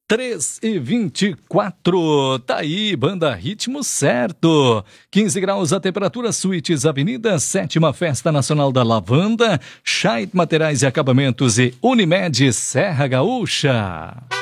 3h24, tá aí, banda Ritmo Certo. 15 graus a temperatura, Suítes Avenida, 7ª Festa Nacional da Lavanda, Scheidt Materiais e Acabamentos e Unimed Serra Gaúcha.